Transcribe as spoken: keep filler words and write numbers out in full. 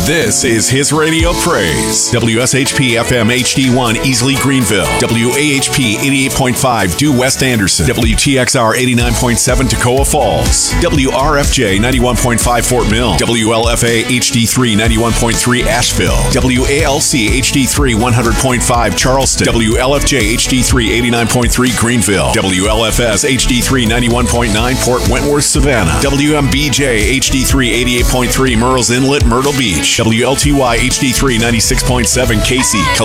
This is His Radio Praise. W S H P F M H D one, Easley, Greenville. W A H P eighty-eight point five, Due West Anderson. W T X R eighty-nine point seven, Toccoa Falls. W R F J ninety-one point five, Fort Mill. W L F A H D three, ninety-one point three, Asheville. W A L C H D three, one hundred point five, Charleston. W L F J H D three, eighty-nine point three, Greenville. W L F S H D three, ninety-one point nine, Port Wentworth, Savannah. W M B J H D three, eighty-eight point three, Murrells Inlet, Myrtle Beach. W L T Y H D three, ninety-six point seven, Casey,